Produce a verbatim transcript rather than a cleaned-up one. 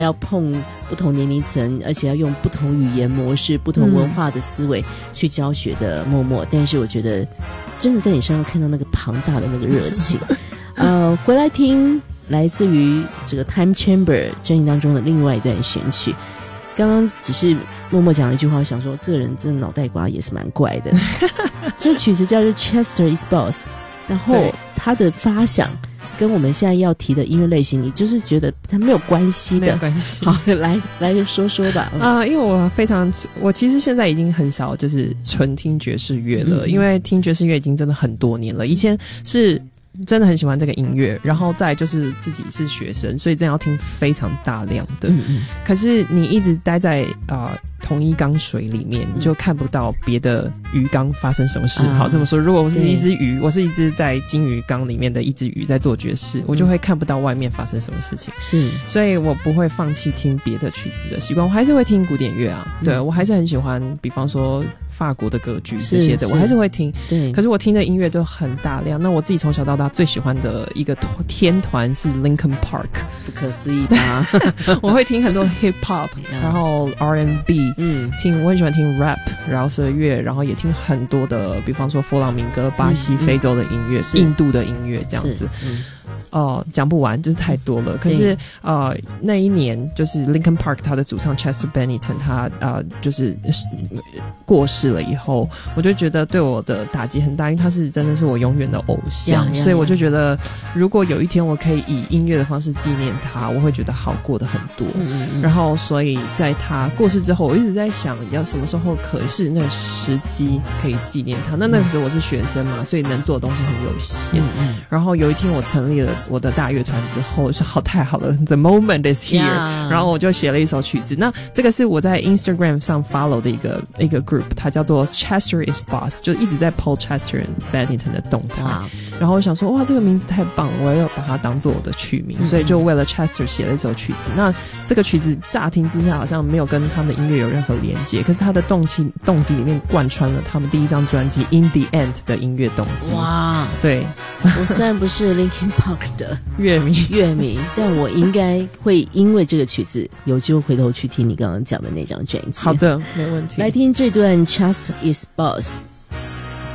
要碰不同年龄层，而且要用不同语言模式、不同文化的思维去教学的默默，但是我觉得真的在你身上看到那个庞大的那个热情。呃，回来听来自于这个 Time Chamber 专辑当中的另外一段选曲。刚刚只是默默讲了一句话，我想说这个人真的脑袋瓜也是蛮怪的。这曲子叫做 Chester is Boss， 然后它的发想跟我们现在要提的音乐类型，你就是觉得它没有关系的， 没有关系。 好，来来说说吧。 啊、呃，因为我非常，我其实现在已经很少就是纯听爵士乐了，嗯、因为听爵士乐已经真的很多年了。以前是真的很喜欢这个音乐，然后再来就是自己是学生，所以真的要听非常大量的。嗯嗯，可是你一直待在啊、呃、同一缸水里面，你就看不到别的鱼缸发生什么事。嗯、好，这么说，如果我是一只鱼，我是一只在金鱼缸里面的一只鱼在做爵士，我就会看不到外面发生什么事情。是，所以我不会放弃听别的曲子的习惯，我还是会听古典乐啊。嗯、对，我还是很喜欢，比方说法国的歌剧这些的，我还是会听。对，可是我听的音乐都很大量。那我自己从小到大最喜欢的一个天团是 Linkin Park， 不可思议吧？ 我会听很多 hip hop， 然后 R and B， 嗯，听我很喜欢听 rap， 饶舌乐，然后也听很多的，比方说佛朗明哥、巴西、嗯、非洲的音乐、嗯、印度的音乐这样子。哦，讲不完，就是太多了。可是呃，那一年就是 Linkin Park 他的主唱 Chester Bennington 他呃就是过世了以后，我就觉得对我的打击很大，因为他是真的是我永远的偶像， yeah, yeah, yeah. 所以我就觉得如果有一天我可以以音乐的方式纪念他，我会觉得好过得很多。嗯嗯，然后所以在他过世之后，我一直在想要什么时候可是那个时机可以纪念他。那那个时候我是学生嘛，所以能做的东西很有限。嗯嗯，然后有一天我成立了我的大乐团之后，我说好太好了 ，The moment is here， yeah. 然后我就写了一首曲子。那这个是我在 Instagram 上 follow 的一个一个 group， 它叫做 Chester is Boss， 就一直在 po Chester Bennington 的动态。Wow. 然后我想说，哇，这个名字太棒了，我要把它当做我的曲名，嗯、所以就为了 Chester 写了一首曲子。那这个曲子乍听之下好像没有跟他们的音乐有任何连接，可是它的动机动机里面贯穿了他们第一张专辑 In the End 的音乐动机。哇，对， 我虽然不是 Linkin Park 的乐迷乐迷，但我应该会因为这个曲子有机会回头去听你刚刚讲的那张专辑。 好的，没问题。 来听这段 Chester is Boss。